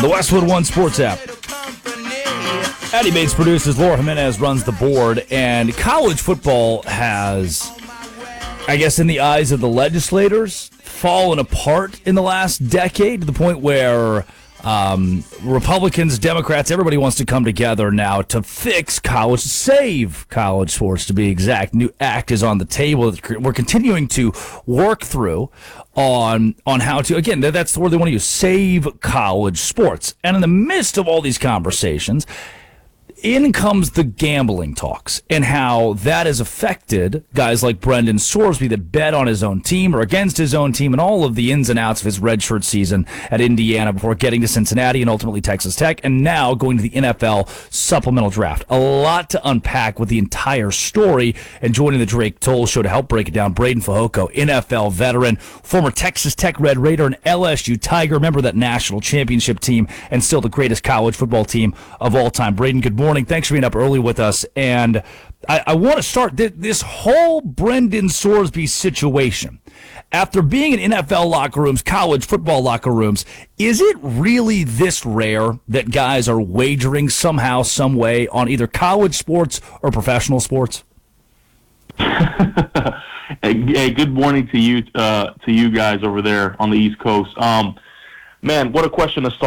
The Westwood One Sports app. Addy Bates produces, Laura Jimenez runs the board, and college football has, I guess in the eyes of the legislators, fallen apart in the last decade to the point where Republicans, Democrats, everybody wants to come together now to fix college, save college sports to be exact. New act is on the table that we're continuing to work through on how to, again, that's the word they want to use, save college sports. And in the midst of all these conversations, in comes the gambling talks and how that has affected guys like Brendan Sorsby that bet on his own team or against his own team and all of the ins and outs of his redshirt season at Indiana before getting to Cincinnati and ultimately Texas Tech and now going to the NFL supplemental draft. A lot to unpack with the entire story, and joining the Drake Toll Show to help break it down, Braden Fehoko, NFL veteran, former Texas Tech Red Raider and LSU Tiger, member of that national championship team and still the greatest college football team of all time. Braden, good morning. Thanks for being up early with us. And I want to start this whole Brendan Sorsby situation. After being in NFL locker rooms, college football locker rooms, is it really this rare that guys are wagering somehow, some way on either college sports or professional sports? Hey, good morning to you guys over there on the East Coast. Man, what a question to start.